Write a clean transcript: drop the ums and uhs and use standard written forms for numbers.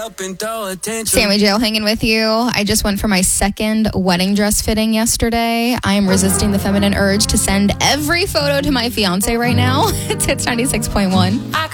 Sammy Jail hanging with you. I just went for my second wedding dress fitting yesterday. I am resisting the feminine urge to send every photo to my fiance right now. It's Hits 96.1.